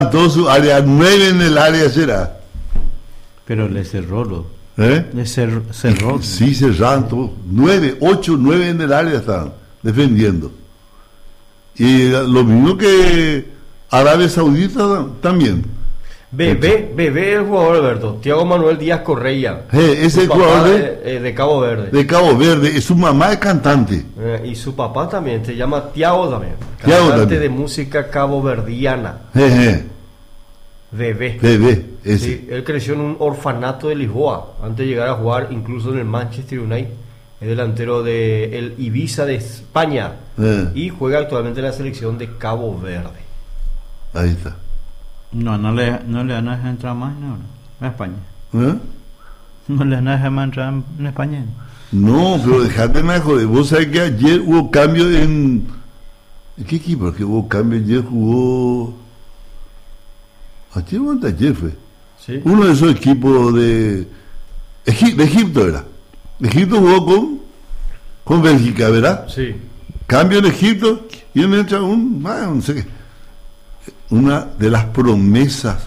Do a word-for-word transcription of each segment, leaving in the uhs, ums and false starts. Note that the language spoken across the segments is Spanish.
todo su área, nueve en el área será. Pero le cerró, lo. ¿Eh? Le cer- cerró. Sí, cerraron todo. Nueve, ocho, nueve en el área estaban defendiendo. Y lo mismo que Arabia Saudita también. Bebé, Bebé el jugador, Alberto. Thiago Manuel Díaz Correia. Eh, ese Su papá jugador de, de, eh, de Cabo Verde. de Cabo Verde, su mamá es cantante. Eh, y su papá también, se llama Thiago también. Thiago Cantante también. de música caboverdiana. Jeje, Bebé. bebé, ese. Sí, él creció en un orfanato de Lisboa antes de llegar a jugar incluso en el Manchester United. Es delantero de el Ibiza de España Eh. y juega actualmente en la selección de Cabo Verde. Ahí está. No, no le, no le van a dejar entrar más, no, no, a España. ¿Eh? No le van a dejar más entrar en, en España. No, pero dejate de joder. Vos sabés que ayer hubo cambio en. ¿En qué equipo? Que hubo cambio ayer, jugó. Ayer o anteayer fue. ¿Sí? Uno de esos equipos de. Egip- de Egipto era. Egipto jugó con. Con Bélgica, ¿verdad? Sí. Cambio en Egipto y él entra un. Ah, no sé qué. Una de las promesas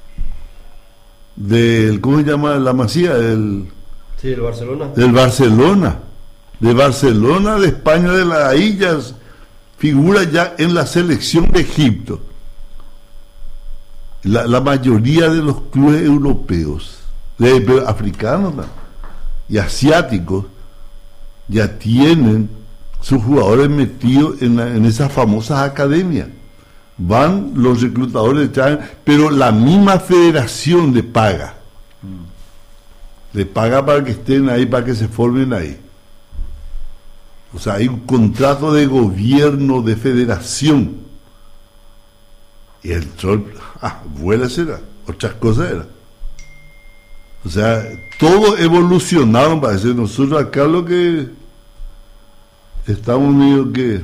del. ¿Cómo se llama? La Masía, del. Sí, el Barcelona. del Barcelona, de Barcelona, de España, de las Illas, figura ya en la selección de Egipto. La, la mayoría de los clubes europeos, de, de africanos ¿no? y asiáticos, ya tienen sus jugadores metidos en, la, en esas famosas academias. Van los reclutadores, traen, pero la misma federación le paga. Le paga para que estén ahí, para que se formen ahí. O sea, hay un contrato de gobierno, de federación. Y el sol, ah, vuela será, otras cosas era. O sea, todo evolucionaron para decir, nosotros acá lo que Estados Unidos que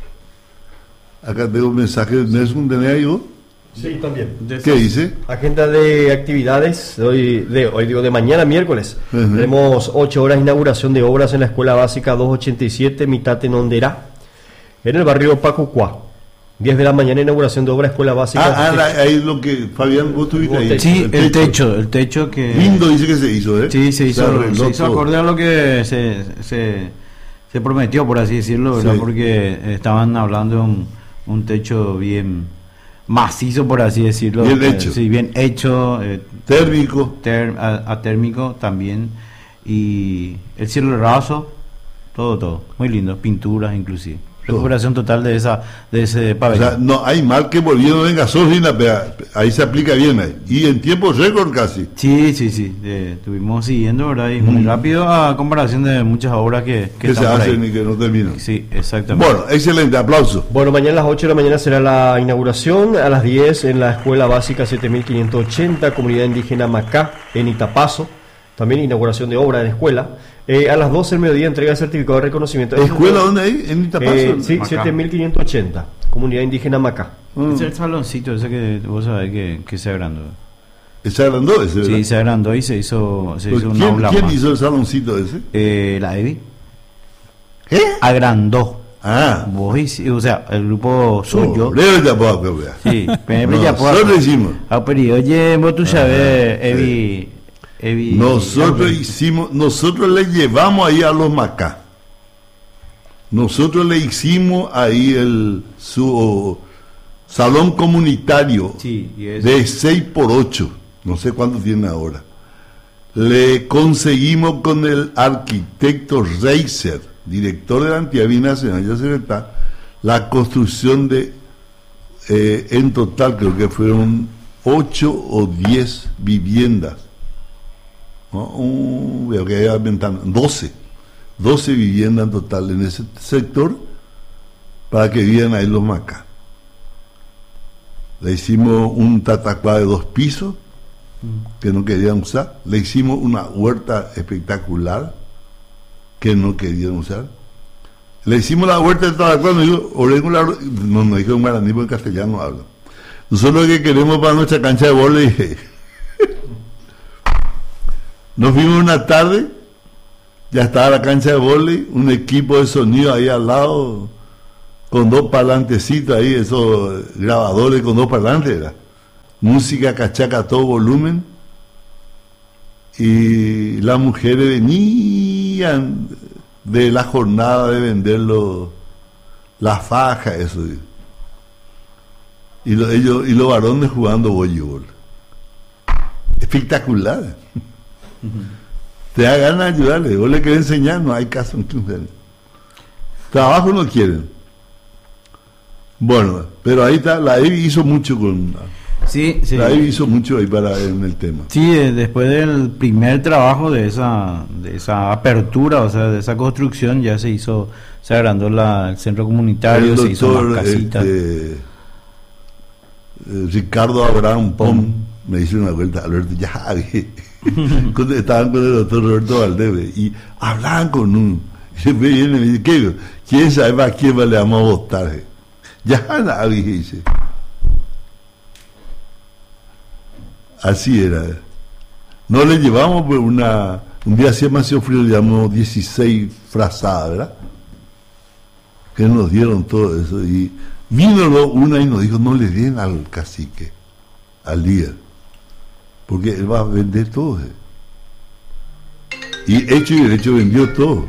acá tengo un mensaje de Nelson, ¿tenés ahí vos? Sí, también. ¿Qué dice? Agenda de actividades de hoy, de hoy digo de mañana miércoles. Uh-huh. Tenemos ocho horas de inauguración de obras en la Escuela Básica doscientos ochenta y siete, mitad en Honderá, en el barrio Pacucuá. diez de la mañana inauguración de obra Escuela Básica. Ah, ah, la- ahí lo que Fabián, vos tuviste ahí. Sí, el techo, el techo que... Lindo dice que se hizo, ¿eh? Sí, se hizo, arregló se hizo todo. acorde a lo que se, se, se prometió, por así decirlo, ¿verdad? Sí. Porque estaban hablando de un, un techo bien macizo, por así decirlo. Bien Eh, hecho. Sí, bien hecho, eh, Térmico. ter- a- atérmico también. Y el cielo raso, todo, todo. Muy lindo, pinturas inclusive. Todo. Recuperación total de esa de ese O pabellón. sea, no hay mal que volviendo en gasolina, pero ahí se aplica bien ahí. Y en tiempo récord casi. Sí, sí, sí, eh, estuvimos siguiendo, ¿verdad? Y muy Mm. rápido a comparación de muchas obras que, que Que se están por hacen ahí. y que no terminan. Sí, exactamente. Bueno, excelente, aplauso. Bueno, mañana a las ocho de la mañana será la inauguración, a las diez en la Escuela Básica siete mil quinientos ochenta, Comunidad Indígena Macá, en Itapazo. También inauguración de obra en escuela. Eh, a las doce del mediodía entrega el certificado de reconocimiento. ¿Escuela dónde hay? ¿En Itapazo? Eh, sí, Macá. siete mil quinientos ochenta, Comunidad Indígena Macá. Mm. Es el saloncito ese que vos sabés que, que se agrandó. ¿Se agrandó ese, verdad? Sí, se agrandó y se hizo, se Pues, hizo un ¿Quién, aula quién más. hizo el saloncito ese? Eh, la Evi. ¿Eh? Agrandó. Ah, Vos hici- o sea, el grupo suyo. Leo ya puedo que vea. Sí, pero No, ya puedo- nosotros hicimos. Ah, pero oye, vos tú sabes, sí. Evi. Evi Nosotros hicimos, nosotros le llevamos ahí a los Macá. Nosotros le hicimos ahí el su salón comunitario Sí, y es- de seis por ocho, no sé cuánto tiene ahora. Le conseguimos con el arquitecto Reiser, director de la entidad binacional, ya se está, la construcción de, eh, en total creo que fueron ocho o diez viviendas. ¿No? Un, veo que hay ventana, doce, doce viviendas en total en ese sector para que vivan ahí los Macá. Le hicimos un tatacuá de dos pisos que no querían usar, le hicimos una huerta espectacular que no querían usar, le hicimos la huerta de tatacuá, nos dijo, orémosla- no, nos dijo en guaraní, porque en castellano habla. Nosotros lo que queremos para nuestra cancha de vóley. Nos vimos una tarde, ya estaba la cancha de vóley, un equipo de sonido ahí al lado, con dos parlantecitos ahí, esos grabadores con dos parlantes, era. música cachaca a todo volumen, y las mujeres venían de la jornada de vender los, la faja, eso, y, lo, ellos, y los varones jugando voleibol. Espectacular. Uh-huh. Te da ganas de ayudarle, vos le querés enseñar, no hay caso en quince años. Trabajo no quieren. Bueno, pero ahí está, la E B I hizo mucho con... Sí, sí. La E B I hizo mucho ahí para en el tema. Sí, después del primer trabajo de esa de esa apertura, o sea, de esa construcción, ya se hizo, se agrandó la, el centro comunitario, el doctor, se hizo más casitas. Este, eh, Ricardo Abraham Pom me hizo una vuelta, Alberto, ya, cuando estaban con el doctor Roberto Valdeve y hablaban con un, y me viene y me dice, ¿qué? ¿Quién sabe para quién le vamos a votar? Ya nadie dice. Así era. No le llevamos pues una, un día hacía demasiado frío, le llamamos dieciséis frazadas, ¿verdad? Que nos dieron todo eso. Y vino una y nos dijo, no le den al cacique, al día, porque él va a vender todo. ¿eh? Y hecho y derecho vendió todo.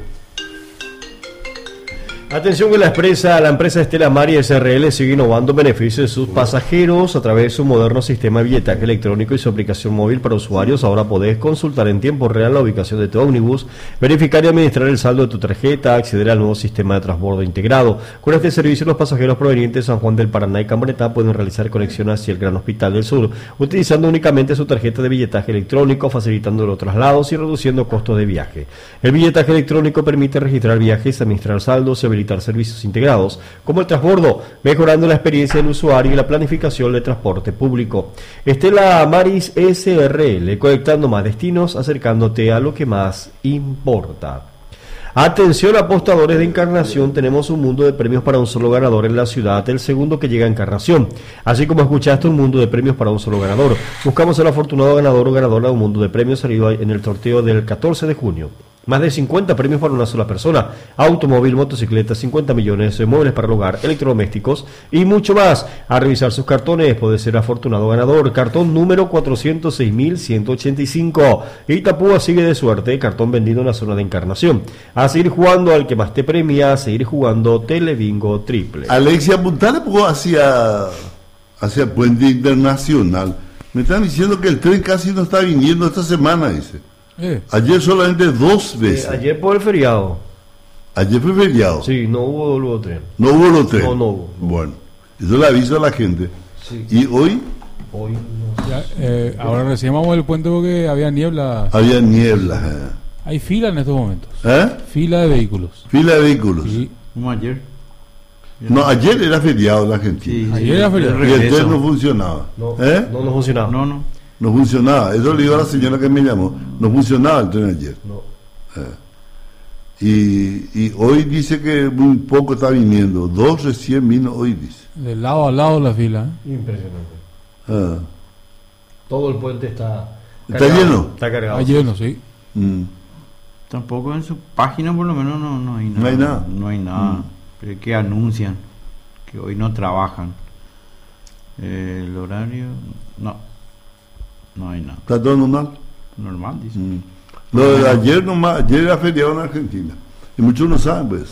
Atención que la empresa, la empresa Estela Maris S R L sigue innovando en beneficio de sus pasajeros a través de su moderno sistema de billetaje electrónico y su aplicación móvil para usuarios. Ahora podés consultar en tiempo real la ubicación de tu ómnibus, verificar y administrar el saldo de tu tarjeta, acceder al nuevo sistema de transbordo integrado. Con este servicio, los pasajeros provenientes de San Juan del Paraná y Cambretá pueden realizar conexión hacia el Gran Hospital del Sur, utilizando únicamente su tarjeta de billetaje electrónico, facilitando los traslados y reduciendo costos de viaje. El billetaje electrónico permite registrar viajes, administrar saldos y habilitar servicios integrados como el transbordo, mejorando la experiencia del usuario y la planificación del transporte público. Estela Maris S R L, conectando más destinos, acercándote a lo que más importa. Atención apostadores de Encarnación, tenemos un mundo de premios para un solo ganador en la ciudad, el segundo que llega a Encarnación. Así como escuchaste, un mundo de premios para un solo ganador. Buscamos el afortunado ganador o ganadora de un mundo de premios salido en el sorteo del catorce de junio. Más de cincuenta premios para una sola persona, automóvil, motocicleta, cincuenta millones de muebles para el hogar, electrodomésticos y mucho más. A revisar sus cartones, puede ser afortunado ganador. Cartón número cuatrocientos seis mil ciento ochenta y cinco. Itapúa sigue de suerte, cartón vendido en la zona de Encarnación. A seguir jugando al que más te premia, a seguir jugando Telebingo Triple. Alexia Puntale jugó hacia, hacia Puente Internacional. Me están diciendo que el tren casi no está viniendo esta semana, dice. Eh. Ayer solamente dos veces. Eh, ayer por el feriado. Ayer fue feriado. Sí, no hubo luego tren. No hubo los tren. No, no hubo. Bueno, eso le aviso a la gente. Sí. ¿Y hoy? Hoy no. Ya, eh, ahora recién vamos al puente porque había niebla. Había niebla. Eh. Hay fila en estos momentos. ¿Eh? Fila de vehículos. Fila de vehículos. Sí. Como ayer. No, ayer era feriado en la Argentina. Sí, ayer era feriado. Y el tren no funcionaba. No, ¿Eh? no, no funcionaba. No, no. No funcionaba, eso le digo a la señora que me llamó, no funcionaba el tren ayer. No. Eh. Y, y hoy dice que un poco está viniendo, dos recién vino hoy, dice. De lado a lado la fila. ¿eh? Impresionante. Ah. Todo el puente está... ¿Está cargado, lleno? Está cargado. Está lleno, sí. Mm. Tampoco en su página por lo menos no, no hay nada. No hay nada. No hay nada. Mm. Pero que anuncian que hoy no trabajan. Eh, el horario... No. No hay nada. ¿Está todo normal? Normal, dice. Mm. Lo de ayer nomás, ayer era feriado en Argentina. Y muchos no saben, pues.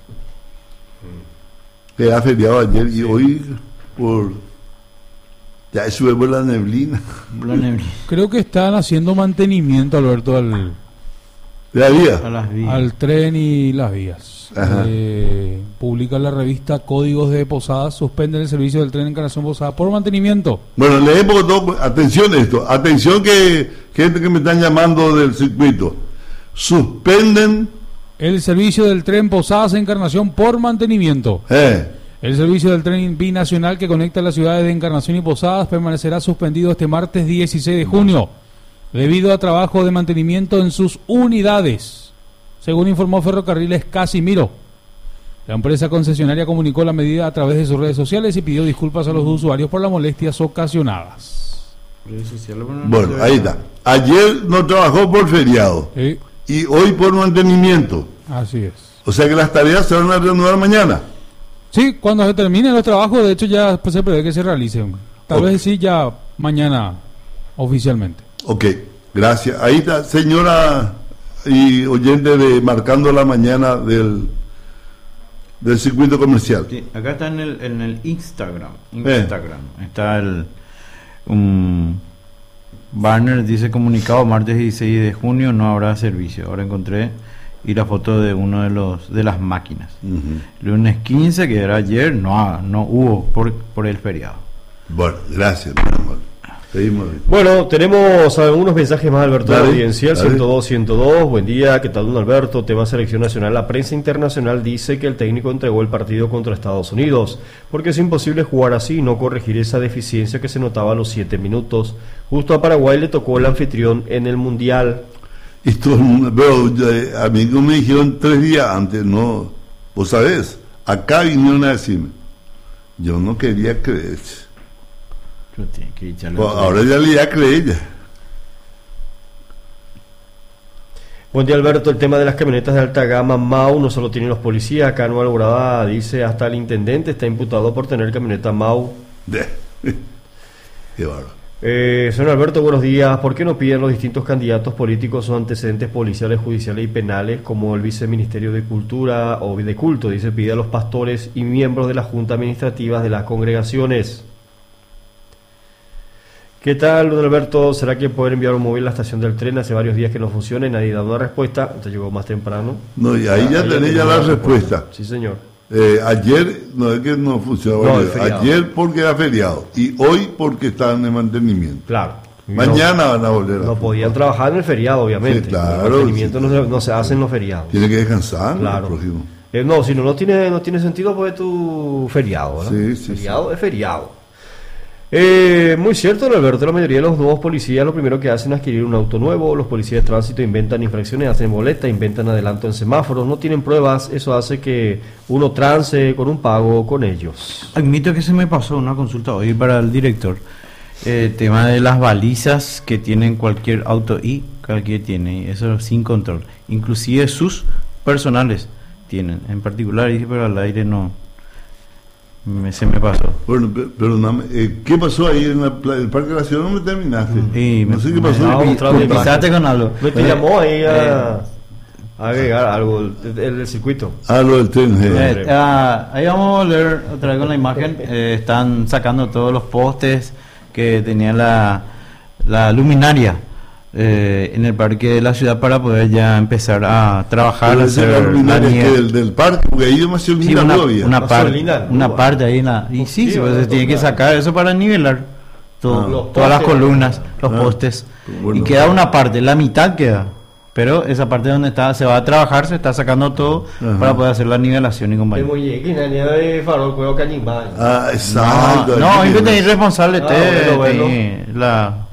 Que era feriado ayer y hoy por... Ya sube por la neblina. La neblina. Creo que están haciendo mantenimiento, Alberto, al, ¿De la vía? A las vías. al tren y las vías. Eh, publica la revista Códigos de Posadas, suspenden el servicio del tren Encarnación Posada por mantenimiento. Bueno, leemos todo. Atención a esto. Atención que gente que me están llamando del circuito. Suspenden El servicio del tren Posadas Encarnación por mantenimiento. eh, El servicio del tren binacional que conecta las ciudades de Encarnación y Posadas permanecerá suspendido este martes dieciséis de junio debido a trabajo de mantenimiento en sus unidades, según informó Ferrocarriles Casimiro. La empresa concesionaria comunicó la medida a través de sus redes sociales y pidió disculpas a los usuarios por las molestias ocasionadas. bueno, ahí está. Ayer no trabajó por feriado Sí, y hoy por mantenimiento. así es. O sea que las tareas se van a reanudar mañana. Sí, cuando se terminen los trabajos, de hecho ya pues, se prevé que se realicen. Tal Ok. vez sí ya mañana oficialmente. Ok, gracias. Ahí está, señora y oyente de Marcando la Mañana del, del circuito comercial. Sí, acá está en el, en el Instagram. Instagram. Eh. Está el un banner, dice comunicado martes dieciséis de junio no habrá servicio. Ahora encontré y la foto de uno de los de las máquinas. Uh-huh. Lunes quince, que era ayer, no, no hubo por, por el feriado. Bueno, gracias, mi amor. Seguimos. Bueno, tenemos algunos mensajes más, Alberto, dale, de audiencia, el ciento dos, ciento dos, buen día, ¿qué tal, don Alberto? Tema selección nacional, la prensa internacional dice que el técnico entregó el partido contra Estados Unidos, porque es imposible jugar así y no corregir esa deficiencia que se notaba a los siete minutos. Justo a Paraguay le tocó el anfitrión en el Mundial. Y todo el mundo, pero a mí no me dijeron tres días antes, no, vos sabés, acá vinieron a decirme, yo no quería creer. Pues ahora ya le ya creí ya. Buen día, Alberto. El tema de las camionetas de alta gama Mau no solo tienen los policías. Acá en Alborada dice hasta el intendente está imputado por tener camioneta Mau. Qué bárbaro. Eh, señor Alberto, buenos días. ¿Por qué no piden los distintos candidatos políticos sus antecedentes policiales, judiciales y penales, como el viceministerio de Cultura o de Culto? Dice, pide a los pastores y miembros de la Junta Administrativa de las congregaciones. ¿Qué tal, don Alberto? ¿Será que poder enviar un móvil a la estación del tren? Hace varios días que no funciona y nadie da una respuesta. Entonces llegó más temprano. No, y ahí ya, ya tenés ya la respuesta. respuesta. Sí, señor. Eh, ayer, no es que no funcionaba. No, ayer porque era feriado. Y hoy porque estaban en mantenimiento. Claro. Mañana no, van a volver a No podían trabajar en el feriado, obviamente. Sí, claro. El mantenimiento sí, no, se, no se hace en los feriados. Tiene que descansar. Claro. Eh, no, si no, no tiene, no tiene sentido pues tu feriado, ¿verdad? Sí, sí. Feriado sí. es feriado. Eh, muy cierto, don Alberto, la mayoría de los nuevos policías lo primero que hacen es adquirir un auto nuevo. Los policías de tránsito inventan infracciones, hacen boletas, inventan adelanto en semáforos, no tienen pruebas. Eso hace que uno trance con un pago con ellos. Admito que se me pasó una consulta hoy para el director. El eh, tema de las balizas que tienen cualquier auto y cualquier tiene, eso sin control. Inclusive sus personales tienen. En particular, dije, pero al aire no. Me, se me pasó. Bueno, perdóname, eh, ¿qué pasó ahí en la, el Parque de la Ciudad? No me terminaste. Sí, no me, sé qué pasó. No, pisaste con algo. Me te llamó ahí a, a agregar algo el, el, el circuito. Ah, lo del tren. Eh, ah, ahí vamos a leer otra vez con la imagen. Eh, están sacando todos los postes que tenía la, la luminaria eh, en el Parque de la Ciudad para poder ya empezar a trabajar. A hacer la luminaria que del, del parque, porque ahí demasiado sí, linda una, novia. una, par, una parte ahí. La, y sí, sí pues, se tiene que sacar eso para nivelar todo, ah, todas las columnas, los ah, postes. Bueno, y queda una parte, la mitad queda. Pero esa parte donde está se va a trabajar, se está sacando todo. Ajá. Para poder hacer la nivelación y compañía. Ah, exacto. No, hay que tener responsable. La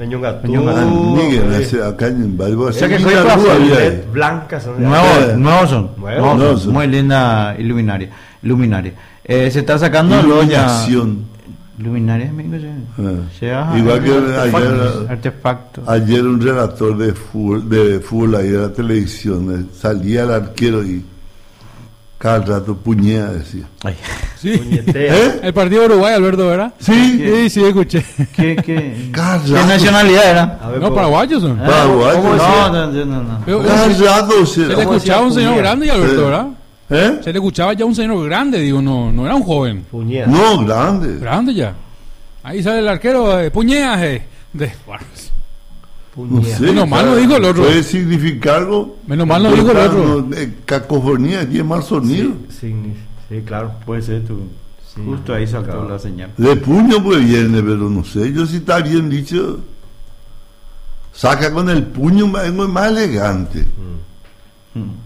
acá en Valvo. O sea que soy blancas. Nuevos, nuevos son. Nuevos son. Muy linda iluminaria. Luminaria. Eh, se está sacando iluminación. Luminarias, amigo, ah. Igual que ayer, artefacto. ayer un relator de fútbol, de fútbol ahí de la televisión, salía el arquero y cada rato puñea, decía. Ay. Sí. ¿Eh? El partido de Uruguay, Alberto, ¿verdad? Sí, sí, sí, escuché. ¿Qué, qué, ¿Qué nacionalidad era? Ver, no, paraguayos son. Paraguayos. No, no, no, no. Pero, cada rato se le escuchaba a un señor grande y Alberto, ¿verdad? ¿Eh? Se le escuchaba ya un señor grande, digo, no, no era un joven. Puñea. No, grande. Grande ya. Ahí sale el arquero, eh, puñeaje. De... No sé, menos mal no dijo el otro. ¿Puede significar algo? Menos mal no dijo el otro. No, eh, cacofonía, tiene mal sonido. Sí, sí, sí, claro. Puede ser tú. Sí, justo ahí saltó claro. La señal. De puño pues viene, pero no sé. Yo si está bien dicho. Saca con el puño es muy más elegante. Mm. Mm.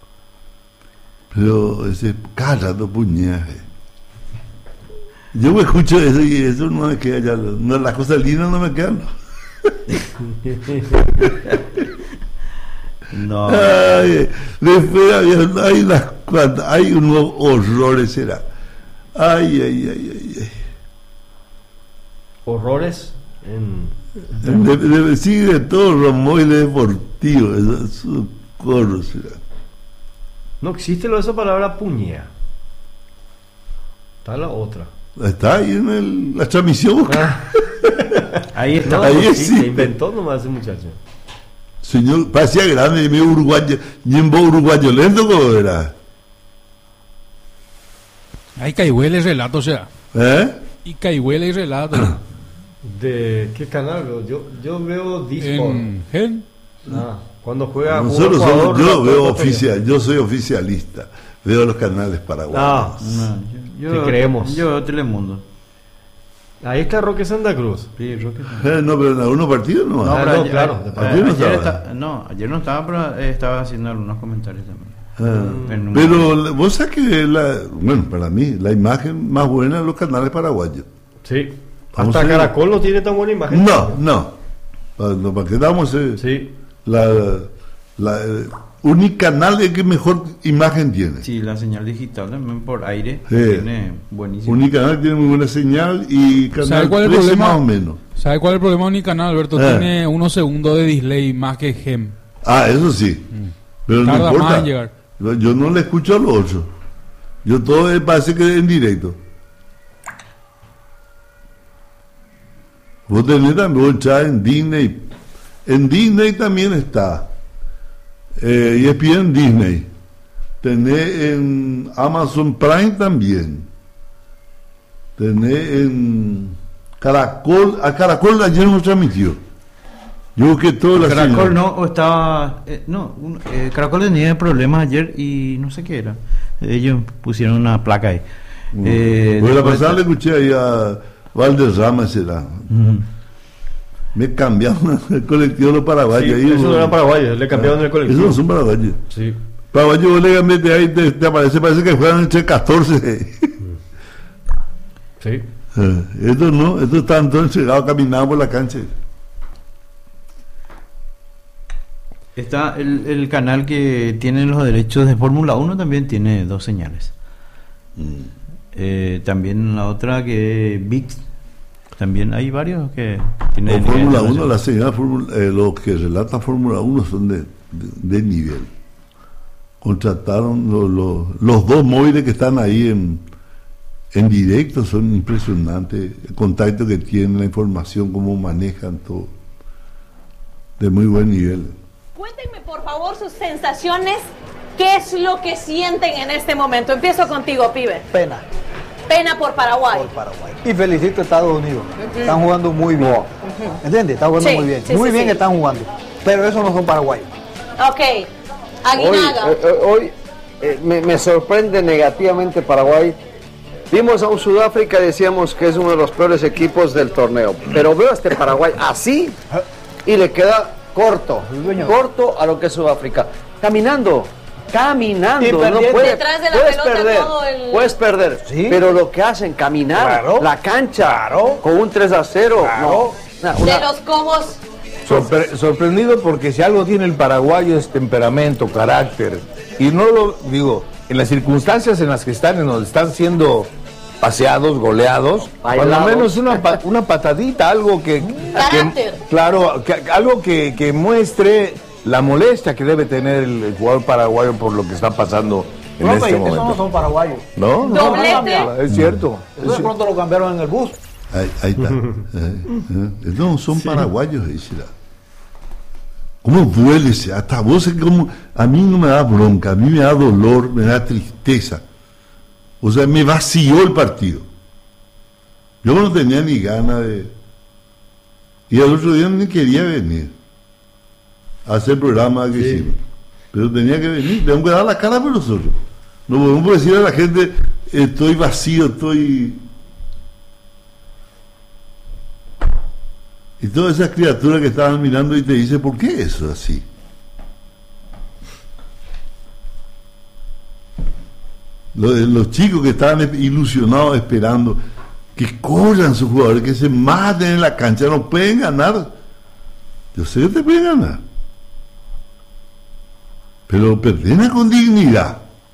Pero ese cada rato puñaje. Yo me escucho eso y eso no me queda ya. No, las cosas lindas no me quedan. No. Ay, después había, hay unas cuantas, hay unos horrores, será. Ay, ay, ay, ay, ay. ¿Horrores? En... De, de, sí, de todo Romoy deportivo, eso es un corro, será. No existe esa palabra puñea. Está la otra. Está ahí en el, la transmisión. Ah. Ahí está. No, Ahí pues sí, existe. se inventó nomás ese muchacho. Señor, parecía grande, medio uruguayo, y en voz uruguayo lento como era. Hay caihuele y relato, o sea. ¿Eh? Y caihuele y relato. ¿De qué canal veo? Yo, yo veo Discord. en Gen. Ah, cuando juega Nosotros un jugador, somos, yo no, veo no, no, oficial, yo soy oficialista, veo los canales paraguayos. Ah, No, yo, Te yo- creemos. Yo veo Telemundo. ahí está Roque Santa Cruz. Sí, Roque. Eh, no, pero en algunos partidos no. No, Ah, pero no, ayer, claro, eh, de partido no ayer estaba. está- no, ayer no estaba, pero eh, estaba haciendo algunos comentarios también. Ah, En un- pero la- vos sabés que, la, bueno, para mí, la imagen más buena de los canales paraguayos. Sí. Vamos Hasta a ver. Caracol no tiene tan buena imagen. No, no. Para, no, para que damos eh, Sí. la, la eh, unicanal es que mejor imagen tiene. Sí, la señal digital también por aire Sí. tiene buenísimo. Unicanal tiene muy buena señal y ¿Sabe canal cuál es el trece problema? más o menos. ¿Sabe cuál es el problema de mi canal, Alberto? Eh. Tiene unos segundos de delay más que Gem. Ah, eso sí. Pero no Tarda más importa. en llegar. Yo yo no le escucho a los otros. Yo todo eh, parece que en directo. Vos tenés también, vos echás en Disney. En Disney también está. Eh, y es bien Disney. Tenés en Amazon Prime también. Tenés en Caracol. A Caracol ayer nos transmitió. Yo que todo la Caracol señal. no, o estaba. eh, no, un- eh, Caracol tenía problemas ayer y no sé qué era. Ellos pusieron una placa ahí. Eh, Pues la después- pasada le escuché ahí a Valderrama, será. Ujú. Me cambiaron el colectivo de los Sí, paraguayos. ahí, eso no vos- era paraguayo, le cambiaron el Esos colectivo. no son paraguayos. Sí. Paraguayos, vos le cambiaste ahí, te, te aparece, parece que juegan entre catorce. Sí. Eh, estos no, estos están todos entregados caminando por la cancha. Está el, el canal que tiene los derechos de Fórmula uno también tiene dos señales. Eh, también la otra que V I X. También hay varios que O tienen. Fórmula uno, la señal, Fórmula- eh, los que relatan Fórmula uno son de, de, de nivel. Contrataron lo- lo- los dos móviles que están ahí en, en directo, son impresionantes. El contacto que tienen, la información, cómo manejan todo. De muy buen nivel. Cuéntenme por favor sus sensaciones, qué es lo que sienten en este momento. Empiezo contigo, pibe. Pena Pena por Paraguay. por Paraguay. Y felicito a Estados Unidos. Están jugando muy bien. ¿Entiendes? Están jugando Sí, muy bien. sí, muy sí, bien sí. que están jugando. Pero esos no son paraguayos. Ok. Hoy, Aguinaga. eh, eh, hoy eh, me, me sorprende negativamente Paraguay. Vimos a un Sudáfrica, decíamos que es uno de los peores equipos del torneo. Pero veo a este Paraguay así y le queda corto, corto a lo que es Sudáfrica. Caminando, caminando, Y no perdiendo. puede, Detrás de la puedes pelota perder, todo el- puedes perder, Sí. pero lo que hacen, caminar, Claro. la cancha, Claro. con un tres a cero, Claro. no, una- De una- los cobos. Sorpre- sorprendido porque si algo tiene el paraguayo es temperamento, carácter. Y no lo digo, en las circunstancias en las que están, en donde están siendo paseados, goleados, Bailados. cuando menos una, pa- una patadita, algo que, Carácter. que- claro, que- algo que, que muestre la molestia que debe tener el, el jugador paraguayo por lo que está pasando en No, este pero esos no momento. son paraguayos. ¿No? No, Doblete. es cierto. Eso de pronto lo cambiaron en el bus. Ahí, ahí está. Eh, eh. No, son paraguayos, Isla. ¿Cómo duele ese? Hasta vos, es como, a mí no me da bronca, a mí me da dolor, me da tristeza. O sea, me vació el partido. Yo no tenía ni ganas de... Y al otro día ni quería venir a hacer el programa que hicimos. Pero tenía que venir, tengo que dar la cara por nosotros. No podemos decir a la gente, estoy vacío, estoy... Y todas esas criaturas que estaban mirando y te dice, ¿por qué eso es así? Los, los chicos que estaban ilusionados esperando que corran sus jugadores, que se maten en la cancha, no pueden ganar. Yo sé que te pueden ganar. Pero perden con dignidad.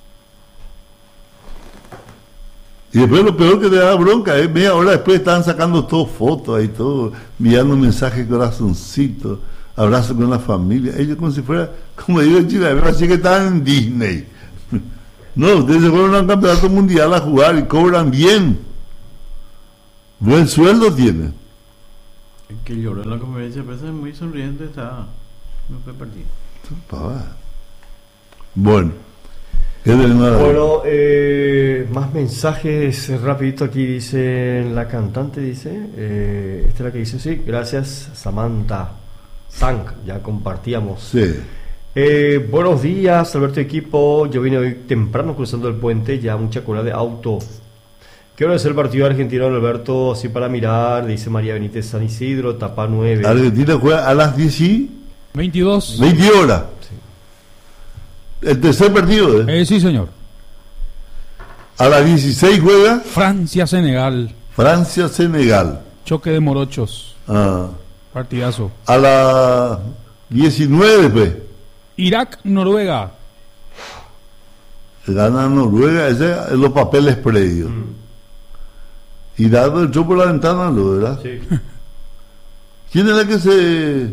Y después lo peor que te da bronca es media hora después estaban sacando todas fotos ahí, todo, enviando mensajes corazoncitos, abrazos con la familia. Ellos como si fuera, como digo en Chile, así que estaban en Disney. No, ustedes se fueron a un campeonato mundial a jugar y cobran bien. Buen sueldo tienen. El que lloró en la conferencia de prensa muy sonriente está. No fue partido. Bueno. ¿Qué tenemos ahora? Bueno, eh, más mensajes eh, rapidito aquí dice la cantante, dice, eh, esta es la que dice, sí, gracias Samantha Sank, ya compartíamos. Sí. Eh, buenos días, Alberto equipo, yo vine hoy temprano cruzando el puente, ya mucha cola de auto. ¿Qué hora es el partido argentino, Alberto? Así para mirar, dice María Benítez San Isidro, etapa nueve. Argentina juega a las diez y veintidós. veinte horas. El tercer partido, ¿eh? Eh, sí, señor. A las dieciséis juega Francia-Senegal. Francia-Senegal. Choque de morochos. Ah. Partidazo. A las diecinueve, pues. Irak-Noruega. Gana Noruega, ese es los papeles previos. Mm. Irak entró por la ventana, ¿lo verdad? Sí. ¿Quién es la que se...?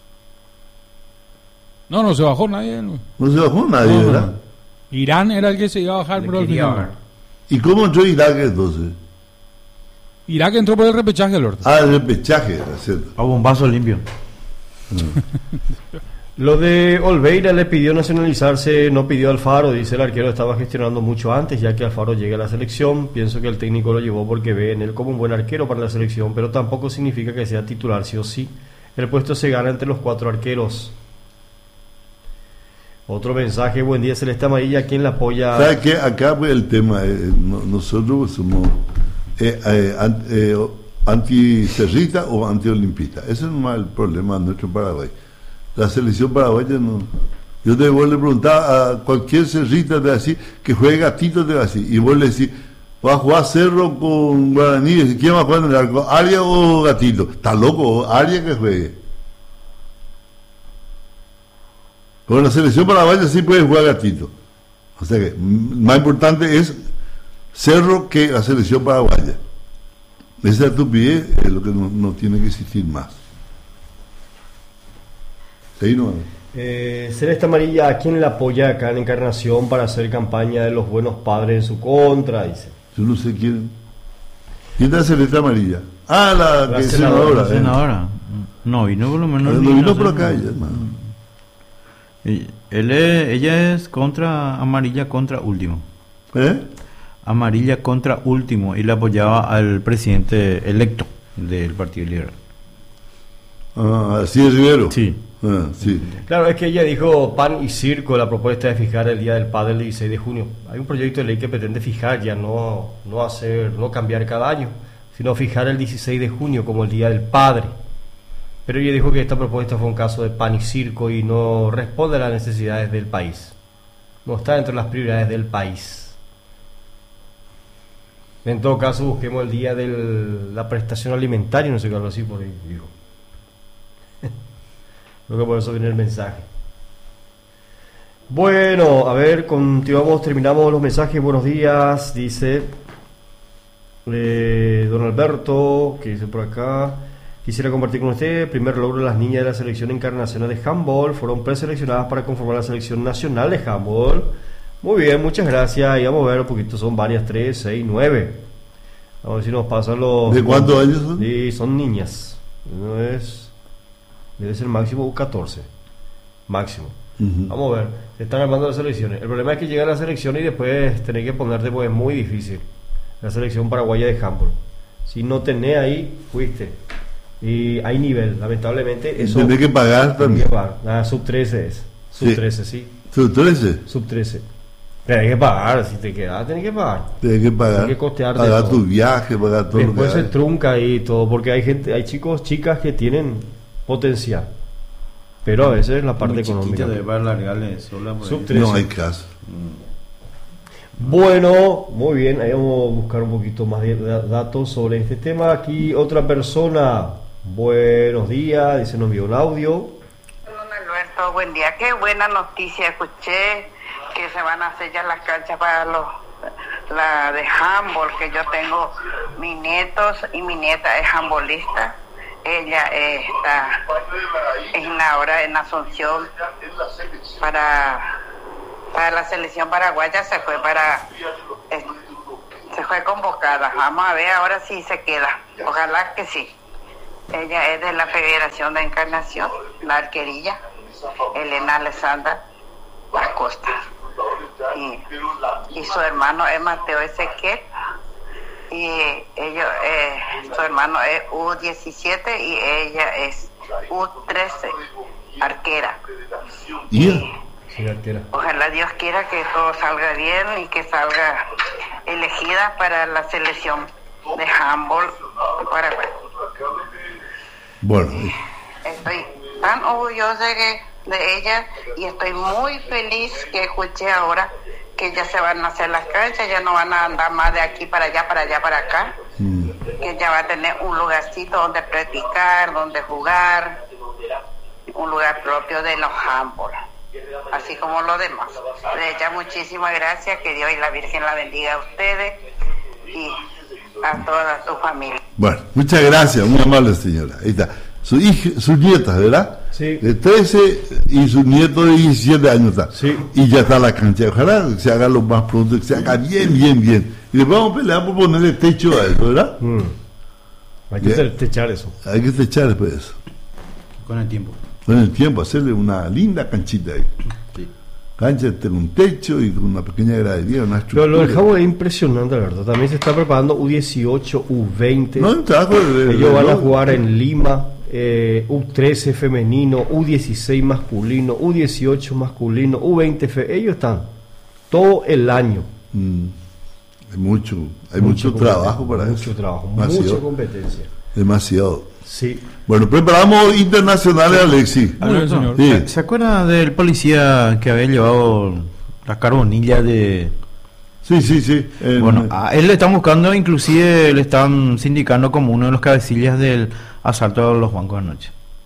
No, no se bajó nadie. No, no se bajó nadie, no, ¿verdad? No. Irán era el que se iba a bajar, pero al final. ¿Y cómo entró Irak entonces? Irak entró por el repechaje, Lord. Ah, el repechaje, ¿cierto? A bombazo limpio. Lo de Olveira le pidió nacionalizarse, no pidió Alfaro, dice el arquero estaba gestionando mucho antes, ya que Alfaro llega a la selección. Pienso que el técnico lo llevó porque ve en él como un buen arquero para la selección, pero tampoco significa que sea titular sí o sí. El puesto se gana entre los cuatro arqueros. Otro mensaje, buen día Celeste Amarilla, ¿quién la apoya? ¿Sabe qué? Acá pues, el tema, eh, no, nosotros somos eh, eh, an, eh, anticerrita o antiolimpistas. Ese es nomás el problema de nuestro Paraguay. La selección paraguaya no. Yo te voy a preguntar a cualquier cerrita de así que juegue gatito de así y vos le decís, va a jugar Cerro con Guaraní, y ¿quién va a jugar en el arco? ¿Aria o Gatito? Está loco, Aria que juegue. Con la selección paraguaya sí puede jugar Gatito. O sea que más importante es Cerro que la selección paraguaya. Esa estupidez es lo que no, no tiene que existir más. ¿Sí, no? Eh, Celeste Amarilla, ¿a quién le apoya acá en Encarnación para hacer campaña de los buenos padres en su contra? Dice. Yo no sé quién. ¿Quién es Celeste Amarilla? Ah, la, la que es senadora. senadora. ¿eh? senadora. No vino por lo menos. No vino, vino por no, acá no. ella, hermano. Él es, ella es contra amarilla contra último. ¿Eh? Amarilla contra último y le apoyaba al presidente electo del Partido Liberal. Ah, así es Rivero. Sí. Ah, sí. Claro, es que ella dijo pan y circo, la propuesta de fijar el Día del Padre el dieciséis de junio. Hay un proyecto de ley que pretende fijar, ya no, no hacer, no cambiar cada año, sino fijar el dieciséis de junio como el Día del Padre. Pero ella dijo que esta propuesta fue un caso de pan y circo y no responde a las necesidades del país. No está dentro de las prioridades del país. En todo caso, busquemos el día de la prestación alimentaria, no sé qué algo así por ahí, digo. Creo que por eso viene el mensaje. Bueno, a ver, continuamos, terminamos los mensajes. Buenos días, dice eh, don Alberto, que dice por acá. Quisiera compartir con usted, primer logro de las niñas de la selección encarnacional de handball, fueron preseleccionadas para conformar la selección nacional de handball. Muy bien, muchas gracias, y vamos a ver un poquito, son varias, tres, seis, nueve. Vamos a ver si nos pasan los... ¿De cuántos años son? Sí, son niñas, no es... Debe ser máximo catorce, máximo. Uh-huh. Vamos a ver, se están armando las selecciones. El problema es que llega a la selección y después tenés que ponerte, pues es muy difícil. La selección paraguaya de handball. Si no tenés ahí, fuiste. Y hay nivel, lamentablemente. Eso tenés que pagar también. Que pagar. Ah, sub trece es. Sub sí. trece, sí. ¿Sub trece? Sub trece. Tenés que pagar, si te quedas, tenés que pagar. Tenés que pagar. Tenés que costear pagar todo. tu viaje, pagar todo. Después lo que se hay. Trunca ahí todo, porque hay gente, hay chicos, chicas que tienen potencial. Pero a veces la parte muy económica. De para largarle sola por sub trece. No hay caso. Bueno, muy bien, ahí vamos a buscar un poquito más de datos sobre este tema. Aquí otra persona. Buenos días, dice, nos envió un audio. Don Alberto, buen día. Qué buena noticia escuché que se van a hacer ya las canchas para los la de handball, que yo tengo mis nietos y mi nieta es handballista. Ella eh, está en ahora en Asunción para para la selección paraguaya, se fue para eh, se fue convocada. Vamos a ver ahora si se queda. Ojalá que sí. Ella es de la Federación de Encarnación, la arquerilla, Elena Alessandra Acosta. Y, y su hermano es Mateo Ezequiel. Y ellos, eh, su hermano es U diecisiete y ella es U trece, arquera. Yeah. Sí, arquera. Ojalá Dios quiera que todo salga bien y que salga elegida para la selección de handball de Paraguay. Bueno. Estoy tan orgullosa de, de ella y estoy muy feliz que escuché ahora que ya se van a hacer las canchas, ya no van a andar más de aquí para allá, para allá, para acá, mm. que ya va a tener un lugarcito donde practicar, donde jugar, un lugar propio de los handball, así como los demás. De ella muchísimas gracias, que Dios y la Virgen la bendiga a ustedes y a toda tu familia. Bueno, muchas gracias, muy amable señora. Ahí está. Su hija, sus nietas, ¿verdad? Sí. De trece y su nieto de diecisiete años está. Sí. Y ya está la cancha. Ojalá que se haga lo más pronto, que se haga bien, bien, bien. Y después vamos a pelear por ponerle techo a eso, ¿verdad? Mm. Hay que yeah. techar eso. Hay que techar después eso. Con el tiempo. Con el tiempo, hacerle una linda canchita ahí. Sí. Cancha con un techo y con una pequeña gradería, una estructura. Pero lo del Jabo es impresionante, la verdad. También se está preparando U dieciocho, U veinte. No, un trabajo de, de, Ellos de, van de, a jugar en Lima. Eh, U trece femenino, U dieciséis masculino, U dieciocho masculino, U veinte fe, ellos están todo el año. Mm, hay mucho, hay mucho, mucho trabajo para mucho eso. Mucho trabajo, demasiado, mucha competencia. Demasiado. Sí. Bueno, preparamos internacionales, sí. Alexis. Muy bien, señor. Sí. ¿Se acuerda del policía que había llevado la carbonilla de... Sí, sí, sí. Eh, bueno, a él le están buscando, inclusive le están sindicando como uno de los cabecillas del asalto a los bancos anoche.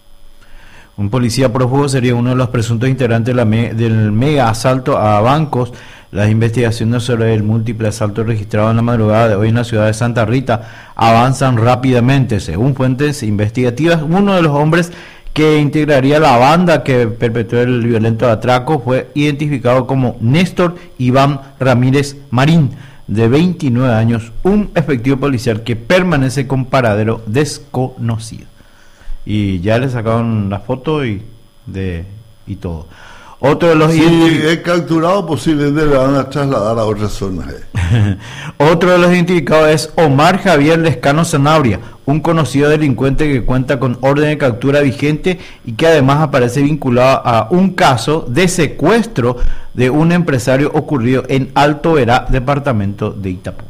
Un policía prófugo sería uno de los presuntos integrantes de la me, del mega asalto a bancos. Las investigaciones sobre el múltiple asalto registrado en la madrugada de hoy en la ciudad de Santa Rita avanzan rápidamente. Según fuentes investigativas, uno de los hombres que integraría la banda que perpetró el violento atraco fue identificado como Néstor Iván Ramírez Marín, de veintinueve años, un efectivo policial que permanece con paradero desconocido. Y ya le sacaron la foto y de y todo. Otro de los sí, es capturado, posiblemente le van a trasladar a otras zonas. Eh. Otro de los identificados es Omar Javier Lescano Sanabria, un conocido delincuente que cuenta con orden de captura vigente y que además aparece vinculado a un caso de secuestro de un empresario ocurrido en Alto Verá, departamento de Itapúa.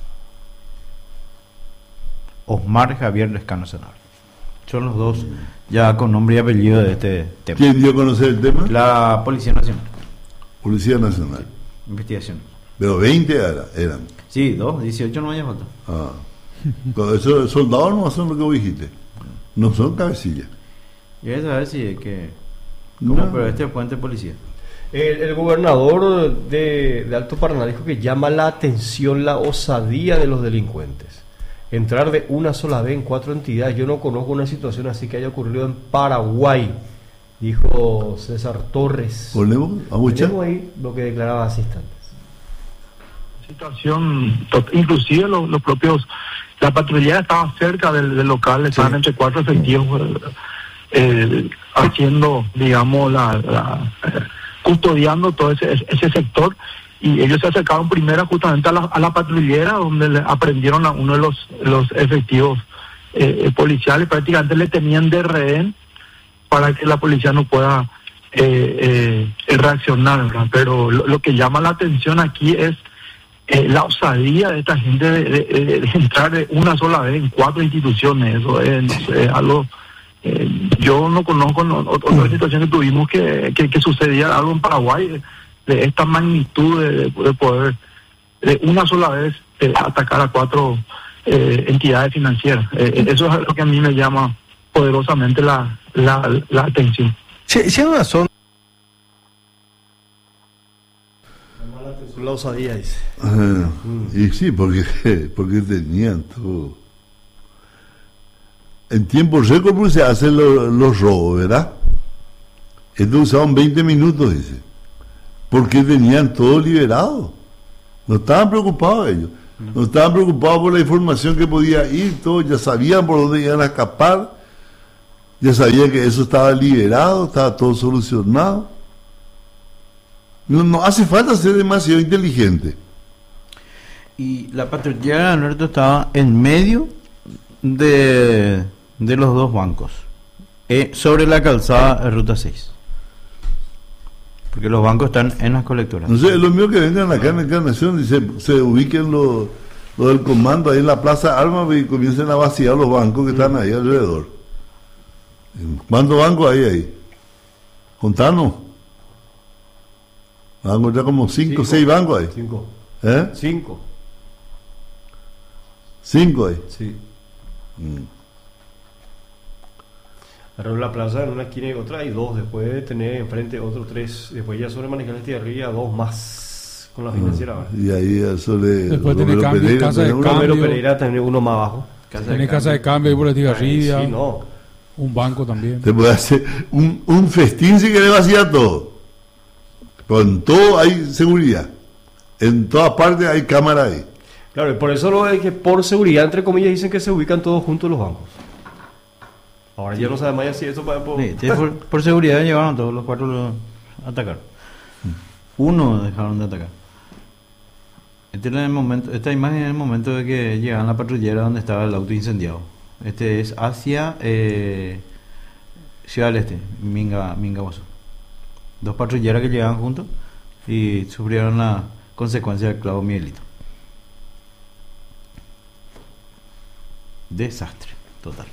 Omar Javier Lescano Sanabria. Son los dos ya con nombre y apellido de este tema. ¿Quién dio a conocer el tema? La Policía Nacional. Policía Nacional. Sí. Investigación. Pero veinte era, eran. Sí, dos, dieciocho no haya falta. Ah. Esos soldados no son lo que vos dijiste. No son cabecillas. Y a saber si es que... ¿Cómo? No. Pero este es puente policía. El, el gobernador de, de Alto Paraná dijo que llama la atención la osadía de los delincuentes. Entrar de una sola vez en cuatro entidades. Yo no conozco una situación así que haya ocurrido en Paraguay, dijo César Torres. ¿Ponemos? Ponemos ahí lo que declaraba hace instantes. Situación, inclusive los, los propios, la patrulla estaba cerca del, del local, estaban sí. entre cuatro efectivos eh, haciendo, digamos, la, la eh, custodiando todo ese, ese sector. Y ellos se acercaron primero justamente a la, a la patrullera, donde le aprendieron a uno de los, los efectivos eh, policiales, prácticamente le tenían de rehén para que la policía no pueda eh, eh, reaccionar, ¿verdad? Pero lo, lo que llama la atención aquí es eh, la osadía de esta gente de, de, de, de entrar de una sola vez en cuatro instituciones. Eso es, es algo... Eh, yo no conozco no, otra situación que tuvimos que, que, que sucedía algo en Paraguay de esta magnitud de, de poder de una sola vez eh, atacar a cuatro eh, entidades financieras. Eh, eso es lo que a mí me llama poderosamente la, la, la atención. Si, si hay una zona... La osadía dice. Ah, mm. Y sí, porque, porque tenían todo. En tiempo récord pues se hacen los, los robos, ¿verdad? Entonces usaban veinte minutos, dice. Porque tenían todo liberado. No estaban preocupados ellos. No estaban preocupados por la información que podía ir, todos ya sabían por dónde iban a escapar, ya sabía que eso estaba liberado, estaba todo solucionado. No, no hace falta ser demasiado inteligente. Y la patrullera de Alberto estaba en medio de, de los dos bancos, eh, sobre la calzada de Ruta seis. Porque los bancos están en las colectoras. No sé, lo mío que vengan acá en Encarnación, dice, se ubiquen los lo del comando ahí en la Plaza Armas y comiencen a vaciar los bancos que están ahí alrededor. ¿Cuántos bancos hay ahí? Contanos. Van a encontrar como cinco o seis bancos ahí. Cinco. ¿Eh? Cinco. Cinco ahí. Sí. Mm. Alrededor de la plaza, en una esquina y otra, hay dos. Después de tener enfrente otros tres. Después ya sobre Manizales de arriba, dos más con la financiera. Ah, y ahí sobre. Después tiene cambio, Pereira, casa de uno, cambio. Romero Pereira también uno más abajo. Tiene casa de cambio ahí por la Estigarribia. Sí, no. Un banco también. Te puede hacer un, un festín si querés vaciar todo. Pero en todo hay seguridad. En todas partes hay cámara ahí. Claro, y por eso lo es que por seguridad, entre comillas, dicen que se ubican todos juntos los bancos. Ahora ya no sabemos ya si eso para... Por... Sí, por, por seguridad llevaron todos los cuatro los atacar. Uno dejaron de atacar. Este era el momento, esta imagen es el momento de que llegaban la patrullera donde estaba el auto incendiado. Este es hacia eh, Ciudad del Este, Minga, Minga Guazú. Dos patrulleras que llegaban juntos y sufrieron la consecuencia del clavo Miguelito. Desastre total.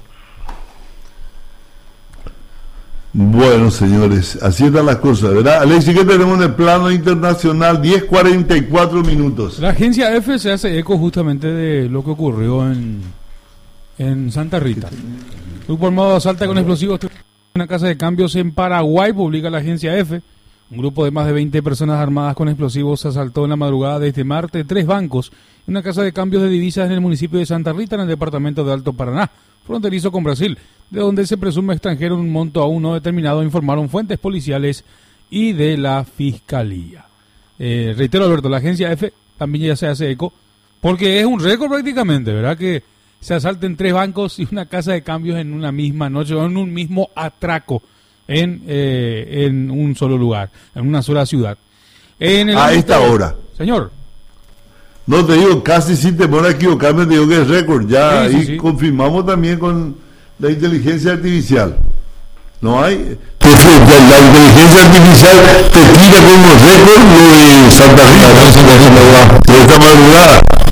Bueno, señores, así están las cosas, ¿verdad? Alexis, ¿qué tenemos en el plano internacional? diez cuarenta y cuatro minutos. La agencia F se hace eco justamente de lo que ocurrió en, en Santa Rita. Grupo armado asalta con explosivos una casa de cambios en Paraguay, publica la agencia F. Un grupo de más de veinte personas armadas con explosivos asaltó en la madrugada de este martes tres bancos en una casa de cambios de divisas en el municipio de Santa Rita, en el departamento de Alto Paraná, fronterizo con Brasil, de donde se presume extranjero en un monto aún no determinado, informaron fuentes policiales y de la Fiscalía. Eh, reitero, Alberto, la agencia F también ya se hace eco, porque es un récord prácticamente, ¿verdad? Que se asalten tres bancos y una casa de cambios en una misma noche, o en un mismo atraco, en, eh, en un solo lugar, en una sola ciudad. En el a esta de... hora. Señor. No, te digo, casi sin temor a equivocarme, te digo que es récord. Ya Sí, sí, ahí sí. confirmamos también con la inteligencia artificial. No hay... Perfecto, la inteligencia artificial te tira como récord lo de Santa Rita, de esta madrugada.